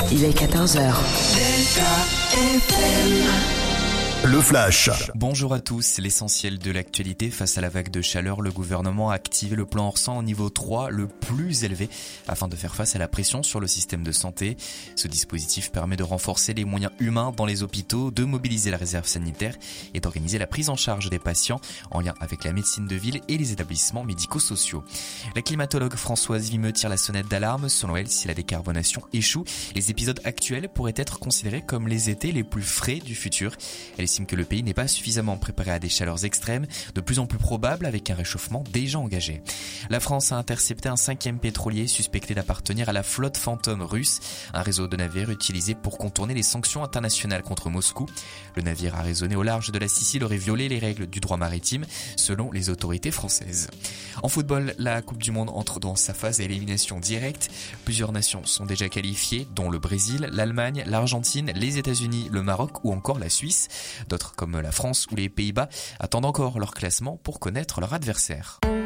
Il est 14h. Le Flash. Bonjour à tous, l'essentiel de l'actualité. Face à la vague de chaleur, le gouvernement a activé le plan Orsan au niveau 3, le plus élevé, afin de faire face à la pression sur le système de santé. Ce dispositif permet de renforcer les moyens humains dans les hôpitaux, de mobiliser la réserve sanitaire et d'organiser la prise en charge des patients en lien avec la médecine de ville et les établissements médico-sociaux. La climatologue Françoise Vimeux tire la sonnette d'alarme. Selon elle, si la décarbonation échoue, les épisodes actuels pourraient être considérés comme les étés les plus frais du futur. Elle estime que le pays n'est pas suffisamment préparé à des chaleurs extrêmes, de plus en plus probables avec un réchauffement déjà engagé. La France a intercepté un 5e pétrolier suspecté d'appartenir à la flotte fantôme russe, un réseau de navires utilisé pour contourner les sanctions internationales contre Moscou. Le navire arraisonné au large de la Sicile aurait violé les règles du droit maritime, selon les autorités françaises. En football, la Coupe du Monde entre dans sa phase à élimination directe. Plusieurs nations sont déjà qualifiées, dont le Brésil, l'Allemagne, l'Argentine, les États-Unis, le Maroc ou encore la Suisse. D'autres comme la France ou les Pays-Bas attendent encore leur classement pour connaître leur adversaire.